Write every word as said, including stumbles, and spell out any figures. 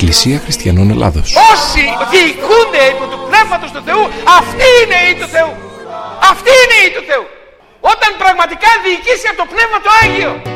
Εκκλησία Χριστιανών Ελλάδος. Όσοι διοικούνται υπό του Πνεύματος του Θεού, αυτή είναι η του Θεού. Αυτή είναι η του Θεού. Όταν πραγματικά διοικήσει από το Πνεύμα το Άγιο.